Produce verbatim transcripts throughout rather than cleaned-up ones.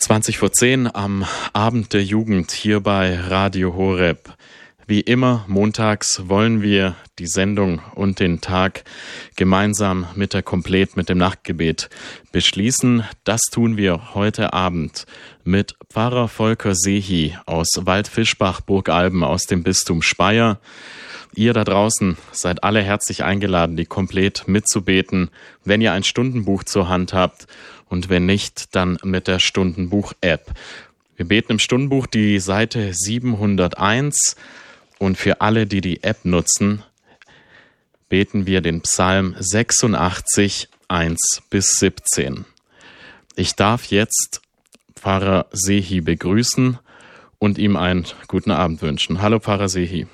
zwanzig vor zehn am Abend der Jugend hier bei Radio Horeb. Wie immer, montags wollen wir die Sendung und den Tag gemeinsam mit der Komplett, mit dem Nachtgebet beschließen. Das tun wir heute Abend mit Pfarrer Volker Seehi aus Waldfischbach, Burgalben aus dem Bistum Speyer. Ihr da draußen seid alle herzlich eingeladen, die Komplett mitzubeten, wenn ihr ein Stundenbuch zur Hand habt und wenn nicht, dann mit der Stundenbuch-App. Wir beten im Stundenbuch die Seite siebenhunderteins und für alle, die die App nutzen, beten wir den Psalm sechsundachtzig, eins bis siebzehn. Ich darf jetzt Pfarrer Seehi begrüßen und ihm einen guten Abend wünschen. Hallo Pfarrer Seehi.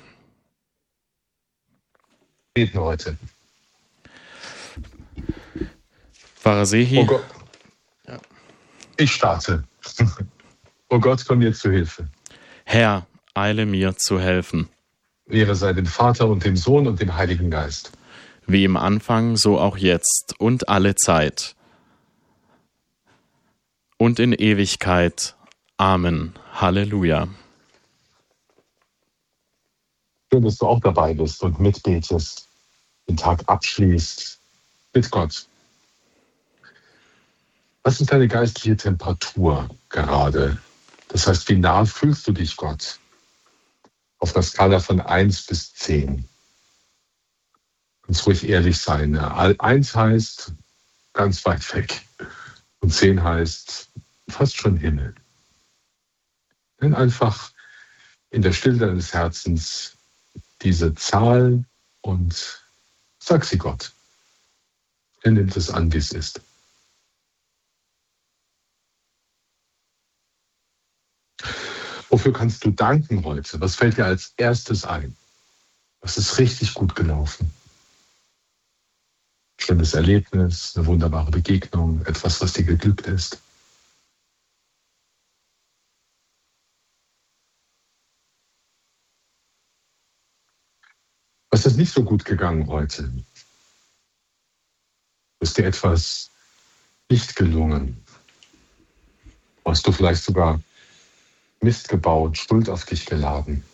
Beten heute. Pfarrer Seehi. Oh Gott. Ja. Ich starte. Oh Gott, komm mir zu Hilfe. Herr, eile mir zu helfen. Ehre sei dem Vater und dem Sohn und dem Heiligen Geist. Wie im Anfang, so auch jetzt und alle Zeit. Und in Ewigkeit. Amen. Halleluja. Schön, dass du auch dabei bist und mitbetest, den Tag abschließt mit Gott. Was ist deine geistliche Temperatur gerade? Das heißt, wie nah fühlst du dich Gott? Auf einer Skala von eins bis zehn. Kannst ruhig ehrlich sein. eins heißt ganz weit weg und zehn heißt fast schon Himmel. Nenn einfach in der Stille deines Herzens diese Zahl und sag sie Gott. Er nimmt es an, wie es ist. Wofür kannst du danken heute? Was fällt dir als erstes ein? Was ist richtig gut gelaufen? Schönes Erlebnis, eine wunderbare Begegnung, etwas, was dir geglückt ist. Was ist nicht so gut gegangen heute? Ist dir etwas nicht gelungen? Hast du vielleicht sogar Mist gebaut, Schuld auf dich geladen?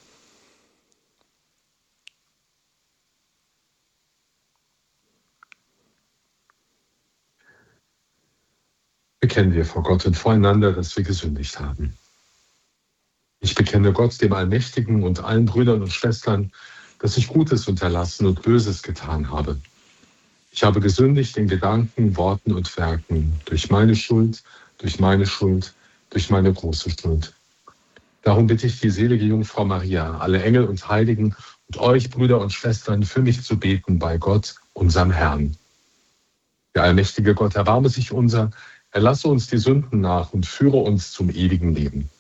Bekennen wir vor Gott und voreinander, dass wir gesündigt haben. Ich bekenne Gott, dem Allmächtigen und allen Brüdern und Schwestern, dass ich Gutes unterlassen und Böses getan habe. Ich habe gesündigt in Gedanken, Worten und Werken, durch meine Schuld, durch meine Schuld, durch meine große Schuld. Darum bitte ich die selige Jungfrau Maria, alle Engel und Heiligen und euch, Brüder und Schwestern, für mich zu beten bei Gott, unserem Herrn. Der allmächtige Gott, erbarme sich unser, erlasse uns die Sünden nach und führe uns zum ewigen Leben.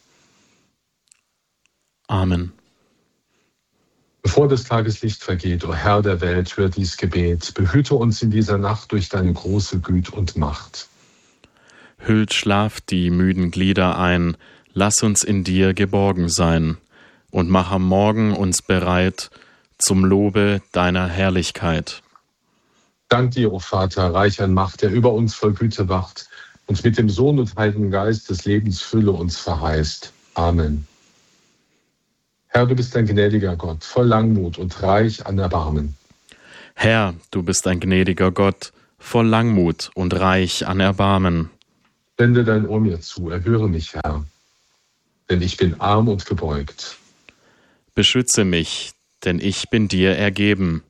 Amen. Bevor das Tageslicht vergeht, o Herr der Welt, hör dies Gebet, behüte uns in dieser Nacht durch deine große Güte und Macht. Hüllt Schlaf die müden Glieder ein, lass uns in dir geborgen sein und mach am Morgen uns bereit zum Lobe deiner Herrlichkeit. Dank dir, o Vater, reich an Macht, der über uns voll Güte wacht und mit dem Sohn und Heiligen Geist des Lebens Fülle uns verheißt. Amen. Herr, du bist ein gnädiger Gott, voll Langmut und reich an Erbarmen. Herr, du bist ein gnädiger Gott, voll Langmut und reich an Erbarmen. Wende dein Ohr mir zu, erhöre mich, Herr, denn ich bin arm und gebeugt. Beschütze mich, denn ich bin dir ergeben.